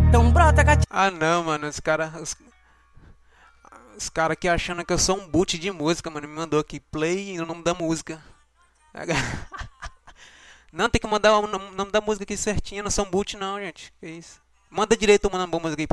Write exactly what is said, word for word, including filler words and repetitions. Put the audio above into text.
Então brota gatinho. Ah não, mano, os caras. Os, os caras aqui achando que eu sou um boot de música, mano. Me mandou aqui play e o nome da música. Não, tem que mandar o nome da música aqui certinho. Não são boot, não, gente. Que isso? Manda direito uma música aqui